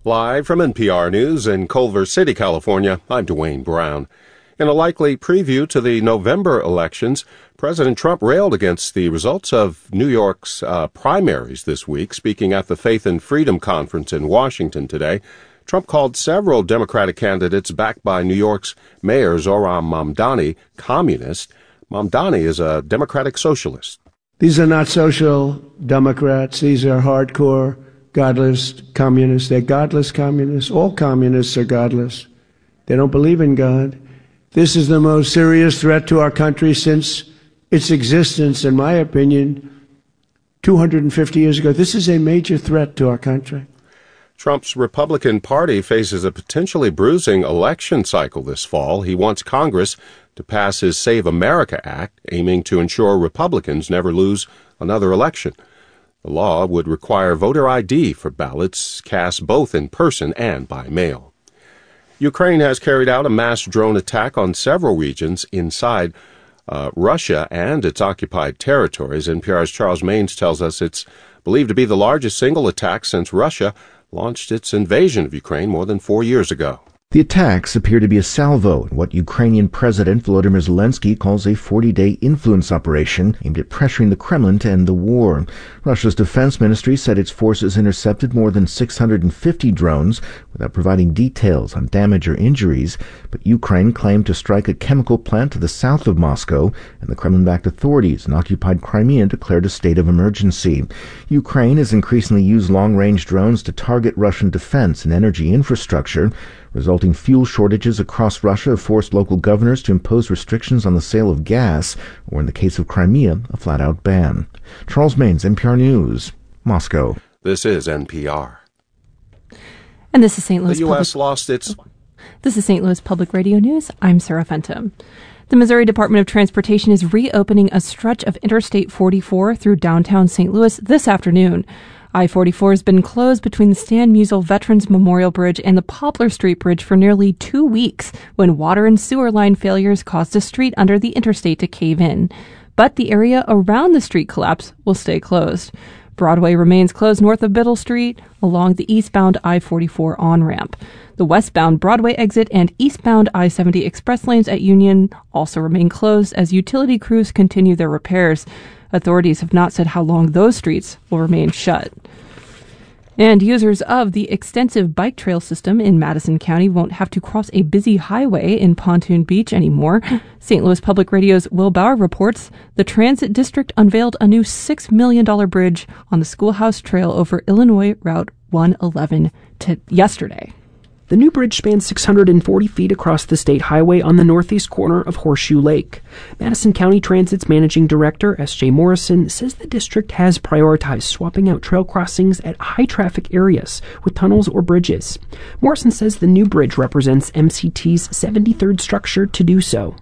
Live from NPR News in Culver City, California, I'm Dwayne Brown. In a likely preview to the November elections, President Trump railed against the results of New York's primaries this week. Speaking at the Faith and Freedom Conference in Washington today, Trump called several Democratic candidates backed by New York's Mayor Zohran Mamdani communist. Mamdani is a Democratic socialist. These are not social Democrats. These are hardcore, godless communists. They're godless communists. All communists are godless. They don't believe in God. This is the most serious threat to our country since its existence, in my opinion, 250 years ago. This is a major threat to our country. Trump's Republican Party faces a potentially bruising election cycle this fall. He wants Congress to pass his Save America Act, aiming to ensure Republicans never lose another election. The law would require voter ID for ballots cast both in person and by mail. Ukraine has carried out a mass drone attack on several regions inside Russia and its occupied territories. NPR's Charles Maynes tells us it's believed to be the largest single attack since Russia launched its invasion of Ukraine more than 4 years ago. The attacks appear to be a salvo in what Ukrainian President Volodymyr Zelensky calls a 40-day influence operation aimed at pressuring the Kremlin to end the war. Russia's defense ministry said its forces intercepted more than 650 drones without providing details on damage or injuries, but Ukraine claimed to strike a chemical plant to the south of Moscow, and the Kremlin-backed authorities in occupied Crimea declared a state of emergency. Ukraine has increasingly used long-range drones to target Russian defense and energy infrastructure. Resulting fuel shortages across Russia have forced local governors to impose restrictions on the sale of gas, or in the case of Crimea, a flat-out ban. Charles Maynes, NPR News, Moscow. This is NPR. And this is St. Louis. The U.S. lost its... This is St. Louis Public Radio News. I'm Sarah Fenton. The Missouri Department of Transportation is reopening a stretch of Interstate 44 through downtown St. Louis this afternoon. I-44 has been closed between the Stan Musial Veterans Memorial Bridge and the Poplar Street Bridge for nearly 2 weeks when water and sewer line failures caused a street under the interstate to cave in. But the area around the street collapse will stay closed. Broadway remains closed north of Biddle Street along the eastbound I-44 on-ramp. The westbound Broadway exit and eastbound I-70 express lanes at Union also remain closed as utility crews continue their repairs. Authorities have not said how long those streets will remain shut. And users of the extensive bike trail system in Madison County won't have to cross a busy highway in Pontoon Beach anymore. St. Louis Public Radio's Will Bauer reports the Transit District unveiled a new $6 million bridge on the Schoolhouse Trail over Illinois Route 111 yesterday. The new bridge spans 640 feet across the state highway on the northeast corner of Horseshoe Lake. Madison County Transit's managing director, S.J. Morrison, says the district has prioritized swapping out trail crossings at high-traffic areas with tunnels or bridges. Morrison says the new bridge represents MCT's 73rd structure to do so.